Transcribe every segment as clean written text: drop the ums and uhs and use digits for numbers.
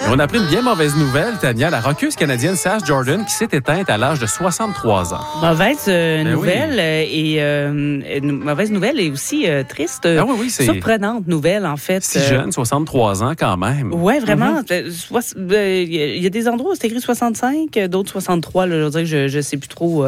On a appris une bien mauvaise nouvelle, Tania. La rockeuse canadienne Sash Jordan qui s'est éteinte à l'âge de 63 ans. Mauvaise nouvelle mauvaise nouvelle et aussi triste. C'est surprenante nouvelle, en fait. Si jeune, 63 ans quand même. Oui, vraiment. Il y a des endroits où c'est écrit 65, d'autres 63. Là, je dirais que je ne sais plus trop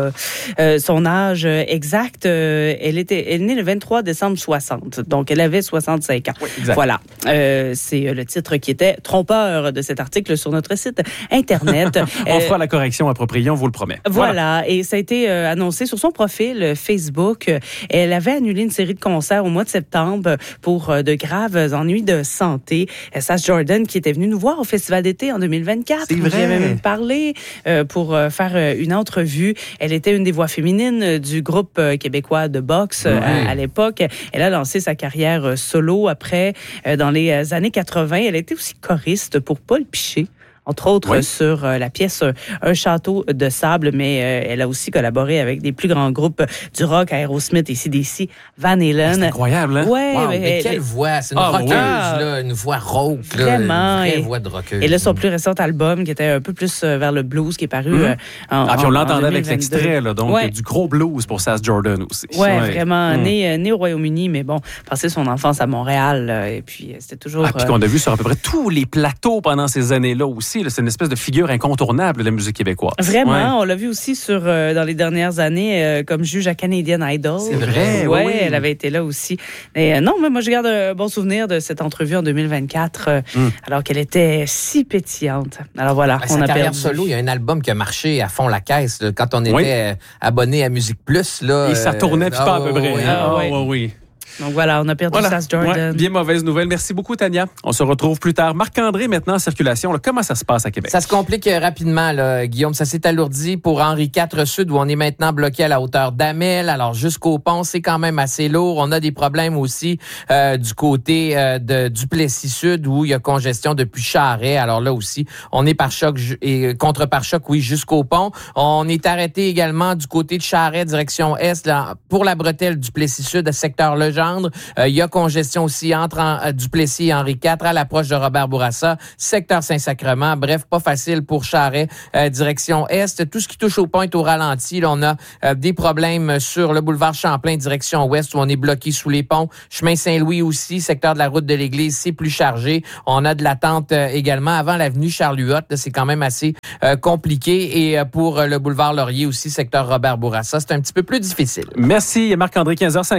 son âge exact. Elle est née le 23 décembre 60. Donc, elle avait 65 ans. Oui, exact. Voilà. C'est le titre qui était trompeur de cet article sur notre site Internet. On fera la correction appropriée, on vous le promet. Voilà. Et ça a été annoncé sur son profil Facebook. Elle avait annulé une série de concerts au mois de septembre pour de graves ennuis de santé. Sash Jordan, qui était venue nous voir au Festival d'été en 2024. C'est vrai. J'y avais même parlé pour faire une entrevue. Elle était une des voix féminines du groupe québécois de boxe à l'époque. Elle a lancé sa carrière solo après, dans les années 80. Elle était aussi choriste pour Paul Piché, entre autres sur la pièce Un château de sable, mais elle a aussi collaboré avec des plus grands groupes du rock, Aerosmith, AC/DC, Van Halen. C'est incroyable, hein? Ouais, wow, mais quelle voix! C'est une rockeuse, là, une voix rauque. Vraiment. Une vraie voix de rockeuse. Et là, son plus récent album, qui était un peu plus vers le blues, qui est paru puis on l'entendait avec 2022. l'extrait, là, donc du gros blues pour Sash Jordan aussi. Oui, vraiment. Né au Royaume-Uni, mais bon, passé son enfance à Montréal, et puis c'était toujours... puis qu'on a vu sur à peu près tous les plateaux pendant ces années-là aussi. Là, c'est une espèce de figure incontournable de la musique québécoise. Vraiment, on l'a vu aussi dans les dernières années comme juge à Canadian Idol. C'est vrai, oui. Elle avait été là aussi. Mais non, mais moi je garde un bon souvenir de cette entrevue en 2024, alors qu'elle était si pétillante. Alors voilà, on a carrière solo, il y a un album qui a marché à fond la caisse là, quand on était abonné à Musique Plus là. Et ça tournait pas à peu près. Oui. Donc voilà, on a perdu Sash Jordan. Bien mauvaise nouvelle. Merci beaucoup, Tania. On se retrouve plus tard. Marc-André, maintenant en circulation. Là, comment ça se passe à Québec? Ça se complique rapidement, là, Guillaume. Ça s'est alourdi pour Henri IV Sud, où on est maintenant bloqué à la hauteur d'Amel. Alors, jusqu'au pont, c'est quand même assez lourd. On a des problèmes aussi du côté de Duplessis Sud, où il y a congestion depuis Charest. Alors là aussi, on est par choc et contre par choc, oui, jusqu'au pont. On est arrêté également du côté de Charest, direction Est, là, pour la bretelle Duplessis Sud, à secteur Legendre. Il y a congestion aussi entre Duplessis et Henri IV à l'approche de Robert Bourassa, secteur Saint-Sacrement. Bref, pas facile pour Charest, direction Est. Tout ce qui touche au pont est au ralenti. Là, on a des problèmes sur le boulevard Champlain, direction Ouest, où on est bloqué sous les ponts. Chemin Saint-Louis aussi, secteur de la route de l'Église, c'est plus chargé. On a de l'attente également avant l'avenue Charles-Huot. C'est quand même assez compliqué. Et pour le boulevard Laurier aussi, secteur Robert Bourassa, c'est un petit peu plus difficile. Merci, Marc-André.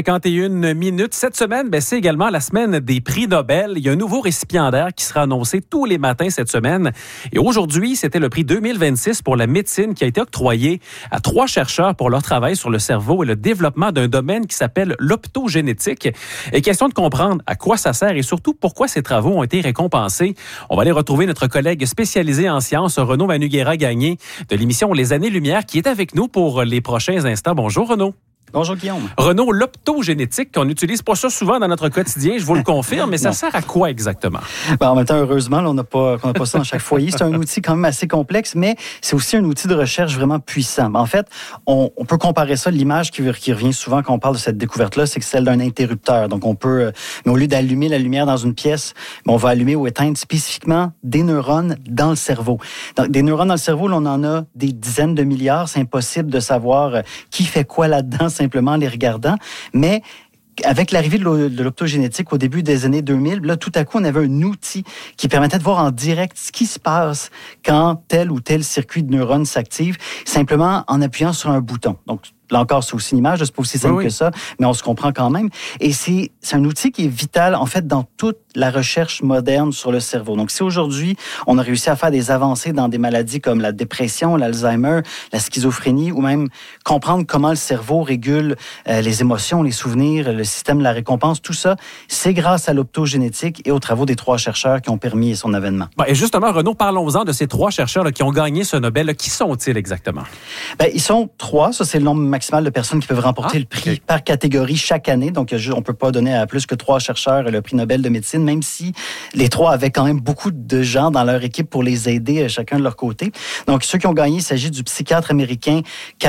15h51. Cette semaine, c'est également la semaine des prix Nobel. Il y a un nouveau récipiendaire qui sera annoncé tous les matins cette semaine. Et aujourd'hui, c'était le prix 2026 pour la médecine qui a été octroyé à 3 chercheurs pour leur travail sur le cerveau et le développement d'un domaine qui s'appelle l'optogénétique. Et question de comprendre à quoi ça sert et surtout pourquoi ces travaux ont été récompensés. On va aller retrouver notre collègue spécialisé en sciences, Renaud Manuguera-Gagné, de l'émission Les Années-Lumière, qui est avec nous pour les prochains instants. Bonjour, Renaud. Bonjour, Guillaume. Renaud, l'optogénétique, on n'utilise pas ça souvent dans notre quotidien, je vous le confirme, mais ça sert à quoi exactement? En même temps, heureusement, là, on n'a pas ça dans chaque foyer. C'est un outil quand même assez complexe, mais c'est aussi un outil de recherche vraiment puissant. En fait, on peut comparer ça, l'image qui revient souvent quand on parle de cette découverte-là, c'est que celle d'un interrupteur. Donc, on peut, mais au lieu d'allumer la lumière dans une pièce, on va allumer ou éteindre spécifiquement des neurones dans le cerveau. Donc, des neurones dans le cerveau, là, on en a des dizaines de milliards. C'est impossible de savoir qui fait quoi là-dedans, simplement en les regardant, mais avec l'arrivée de l'optogénétique au début des années 2000, là, tout à coup, on avait un outil qui permettait de voir en direct ce qui se passe quand tel ou tel circuit de neurones s'active, simplement en appuyant sur un bouton. Donc, là encore, c'est aussi une image, c'est pas aussi simple que ça, mais on se comprend quand même. Et c'est un outil qui est vital, en fait, dans toute la recherche moderne sur le cerveau. Donc, si aujourd'hui, on a réussi à faire des avancées dans des maladies comme la dépression, l'Alzheimer, la schizophrénie, ou même comprendre comment le cerveau régule les émotions, les souvenirs, le système de la récompense, tout ça, c'est grâce à l'optogénétique et aux travaux des 3 chercheurs qui ont permis son avènement. Et justement, Renaud, parlons-en de ces 3 chercheurs là, qui ont gagné ce Nobel. Qui sont-ils exactement? Ils sont 3, ça c'est le nombre maximale de personnes qui peuvent remporter le prix par catégorie chaque année. Donc, on ne peut pas donner à plus que 3 chercheurs le prix Nobel de médecine, même si les 3 avaient quand même beaucoup de gens dans leur équipe pour les aider chacun de leur côté. Donc, ceux qui ont gagné, il s'agit du psychiatre américain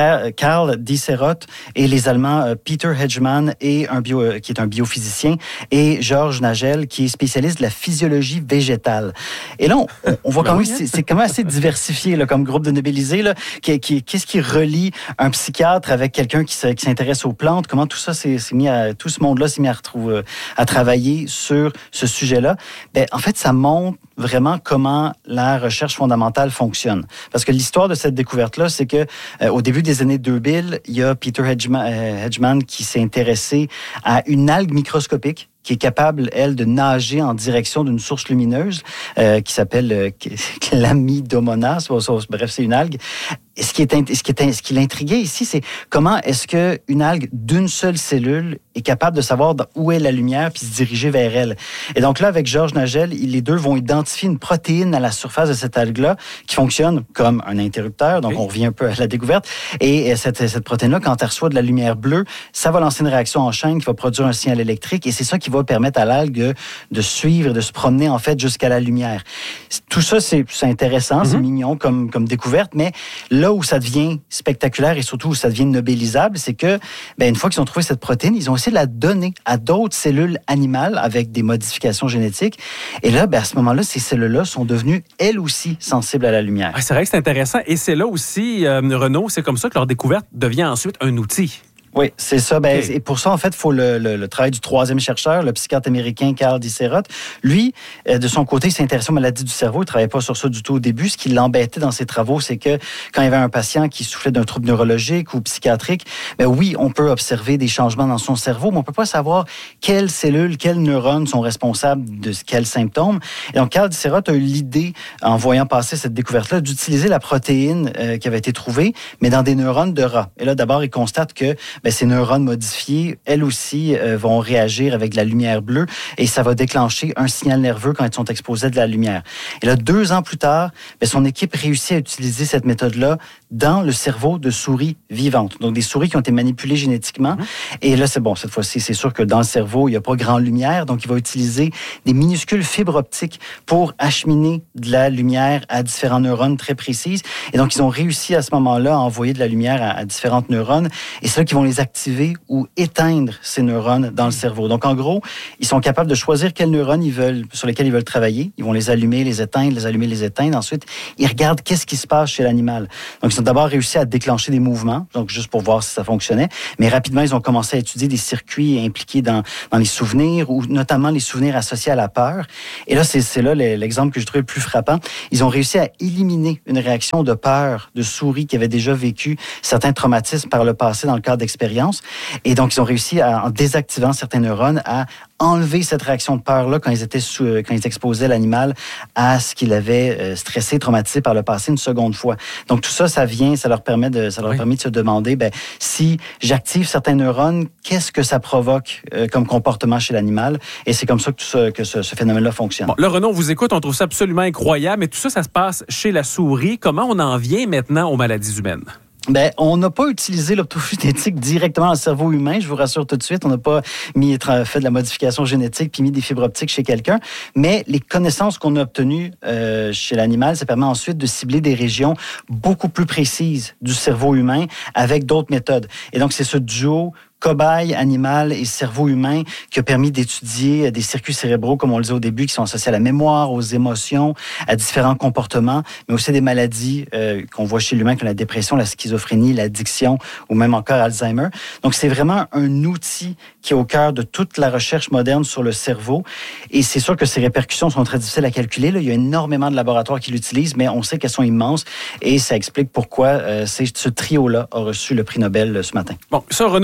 Karl Diesseroth et les Allemands Peter Hedgemann qui est un biophysicien, et Georges Nagel, qui est spécialiste de la physiologie végétale. Et là, on voit quand même, c'est quand même assez diversifié là, comme groupe de nobelisés. Là, qu'est-ce qui relie un psychiatre avec quelqu'un qui s'intéresse aux plantes? Comment tout ça tout ce monde-là s'est mis à travailler sur ce sujet-là? Ben, en fait, ça montre vraiment comment la recherche fondamentale fonctionne. Parce que l'histoire de cette découverte-là, c'est que au début des années 2000, il y a Peter Hedgemann qui s'est intéressé à une algue microscopique qui est capable, elle, de nager en direction d'une source lumineuse qui s'appelle Chlamydomonas. Bref, c'est une algue. Et ce qui l'intriguait ici, c'est comment est-ce qu'une algue d'une seule cellule est capable de savoir où est la lumière puis se diriger vers elle. Et donc là, avec Georges Nagel, les deux vont identifier une protéine à la surface de cette algue-là qui fonctionne comme un interrupteur. Donc, on revient un peu à la découverte. Et cette protéine-là, quand elle reçoit de la lumière bleue, ça va lancer une réaction en chaîne qui va produire un signal électrique. Et c'est ça qui va permettre à l'algue de suivre, de se promener, en fait, jusqu'à la lumière. Tout ça, c'est intéressant, c'est mignon comme découverte, mais là où ça devient spectaculaire et surtout où ça devient nobélisable, c'est que, une fois qu'ils ont trouvé cette protéine, ils ont essayé de la donner à d'autres cellules animales avec des modifications génétiques. Et là, à ce moment-là, ces cellules-là sont devenues, elles aussi, sensibles à la lumière. C'est vrai que c'est intéressant. Et c'est là aussi, Renaud, c'est comme ça que leur découverte devient ensuite un outil. Oui, c'est ça. Et pour ça, en fait, il faut le travail du 3e chercheur, le psychiatre américain Karl Diesseroth. Lui, de son côté, il s'intéressait aux maladies du cerveau. Il ne travaillait pas sur ça du tout au début. Ce qui l'embêtait dans ses travaux, c'est que quand il y avait un patient qui souffrait d'un trouble neurologique ou psychiatrique, oui, on peut observer des changements dans son cerveau, mais on ne peut pas savoir quelles cellules, quels neurones sont responsables de quels symptômes. Et donc, Karl Diesseroth a eu l'idée, en voyant passer cette découverte-là, d'utiliser la protéine qui avait été trouvée, mais dans des neurones de rat. Et là, d'abord, il constate que ces neurones modifiés, elles aussi, vont réagir avec de la lumière bleue et ça va déclencher un signal nerveux quand ils sont exposés à de la lumière. Et là, 2 ans plus tard, son équipe réussit à utiliser cette méthode-là dans le cerveau de souris vivantes. Donc, des souris qui ont été manipulées génétiquement. Et là, c'est bon, cette fois-ci, c'est sûr que dans le cerveau, il n'y a pas grande lumière. Donc, il va utiliser des minuscules fibres optiques pour acheminer de la lumière à différents neurones très précises. Et donc, ils ont réussi à ce moment-là à envoyer de la lumière à différentes neurones. Et c'est là qu'ils vont les activer ou éteindre ces neurones dans le cerveau. Donc, en gros, ils sont capables de choisir quels neurones sur lesquels ils veulent travailler. Ils vont les allumer, les éteindre, les allumer, les éteindre. Ensuite, ils regardent qu'est-ce qui se passe chez l'animal. Donc, ils ont d'abord réussi à déclencher des mouvements, donc juste pour voir si ça fonctionnait. Mais rapidement, ils ont commencé à étudier des circuits impliqués dans les souvenirs ou notamment les souvenirs associés à la peur. Et là, c'est là l'exemple que je trouvais le plus frappant. Ils ont réussi à éliminer une réaction de peur de souris qui avaient déjà vécu certains traumatismes par le passé dans le cadre d'expériences. Et donc, ils ont réussi, en désactivant certains neurones, à enlever cette réaction de peur-là quand ils exposaient l'animal à ce qu'il avait stressé, traumatisé par le passé une seconde fois. Donc, tout ça, ça leur permet de se demander, si j'active certains neurones, qu'est-ce que ça provoque comme comportement chez l'animal? Et c'est comme ça que ce phénomène-là fonctionne. Bon, là, Renaud, on vous écoute, on trouve ça absolument incroyable, mais tout ça, ça se passe chez la souris. Comment on en vient maintenant aux maladies humaines? On n'a pas utilisé l'optogénétique directement dans le cerveau humain, je vous rassure tout de suite. On n'a pas fait de la modification génétique puis mis des fibres optiques chez quelqu'un. Mais les connaissances qu'on a obtenues chez l'animal, ça permet ensuite de cibler des régions beaucoup plus précises du cerveau humain avec d'autres méthodes. Et donc, c'est ce duo cobaye, animal et cerveau humain qui a permis d'étudier des circuits cérébraux, comme on le disait au début, qui sont associés à la mémoire, aux émotions, à différents comportements, mais aussi des maladies qu'on voit chez l'humain comme la dépression, la schizophrénie, l'addiction ou même encore Alzheimer. Donc, c'est vraiment un outil qui est au cœur de toute la recherche moderne sur le cerveau. Et c'est sûr que ces répercussions sont très difficiles à calculer. Là, il y a énormément de laboratoires qui l'utilisent, mais on sait qu'elles sont immenses et ça explique pourquoi ce trio-là a reçu le prix Nobel ce matin. Bon, ça, Renaud, c'était pour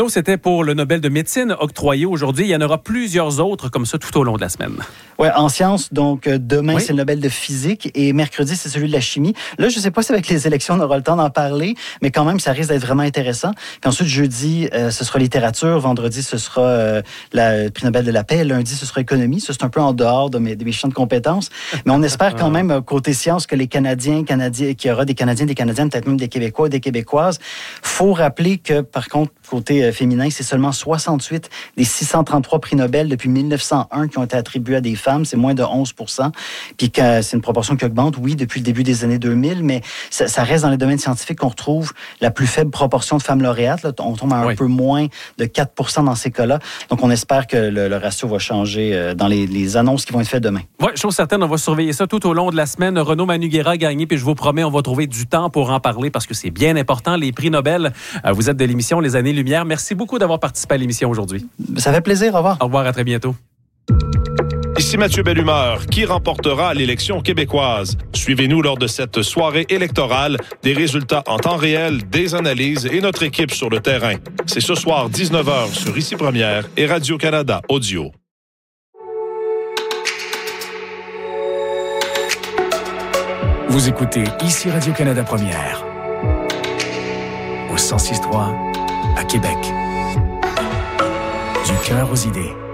pour le Nobel de médecine octroyé aujourd'hui. Il y en aura plusieurs autres comme ça tout au long de la semaine. Oui, en sciences, donc demain, c'est le Nobel de physique et mercredi, c'est celui de la chimie. Là, je ne sais pas si avec les élections, on aura le temps d'en parler, mais quand même, ça risque d'être vraiment intéressant. Puis ensuite, jeudi, ce sera littérature. Vendredi, ce sera le prix Nobel de la paix. Lundi, ce sera économie. Ça, c'est un peu en dehors de mes champs de compétences. Mais on espère quand même, côté sciences, que les Canadiens, qu'il y aura des Canadiens, des Canadiennes, peut-être même des Québécois, des Québécoises. Faut rappeler que, par contre, côté féminin, c'est seulement 68 des 633 prix Nobel depuis 1901 qui ont été attribués à des femmes. C'est moins de 11 %. Puis c'est une proportion qui augmente, oui, depuis le début des années 2000, mais ça reste dans les domaines scientifiques qu'on retrouve la plus faible proportion de femmes lauréates. Là, on tombe à un peu moins de 4 % dans ces cas-là. Donc, on espère que le ratio va changer dans les annonces qui vont être faites demain. Oui, chose certaine, on va surveiller ça tout au long de la semaine. Renaud Manugera a gagné, puis je vous promets, on va trouver du temps pour en parler parce que c'est bien important. Les prix Nobel, vous êtes de l'émission Les Années-Lumière. Merci beaucoup d'avoir participé à l'émission aujourd'hui. Ça fait plaisir. Au revoir. Au revoir, à très bientôt. Ici Mathieu Bellumeur. Qui remportera l'élection québécoise? Suivez-nous lors de cette soirée électorale, des résultats en temps réel, des analyses et notre équipe sur le terrain. C'est ce soir 19h sur Ici Première et Radio-Canada Audio. Vous écoutez Ici Radio-Canada Première au 106.3 à Québec. Du cœur aux idées.